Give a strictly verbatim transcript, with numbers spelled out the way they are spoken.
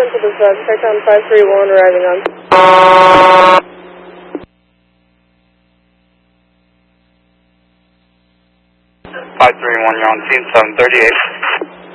Central Dispatch, check on five three one, arriving on. five three one, you're on team seven thirty-eight.